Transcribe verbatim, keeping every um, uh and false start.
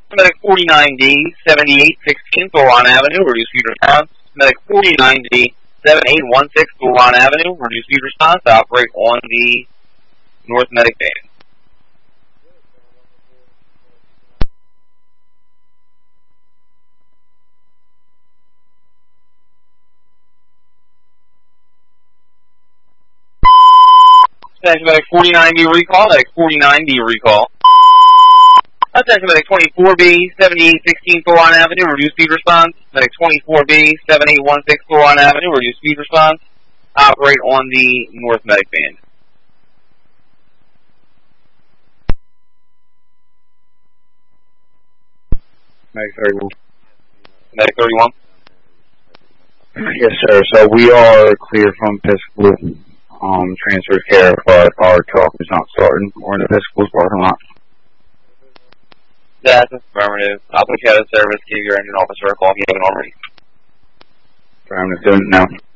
Medic forty-nine D, seventy-eight sixteen, Bullrun Avenue, reduce speed response. Medic forty-nine D, seventy-eight sixteen, Bullrun Avenue, reduce speed response, operate on the North Medic band. Medic forty-nine D recall, Medic forty-nine D recall. Attention Medic twenty-four B, seventy-eight sixteen Bullrun Avenue, reduce speed response. Medic twenty-four B, seventy-eight sixteen Bullrun Avenue, reduce speed response. Operate on the North Medic band. Medic thirty-one. Medic thirty-one. Yes, sir. So we are clear from Episcopal. Um, transfer care, but our truck is not starting. We're in the Episcopal's parking lot. That's affirmative. I'll put you out of service. Give your engine officer a call if you haven't already. Affirmative. Doing it now.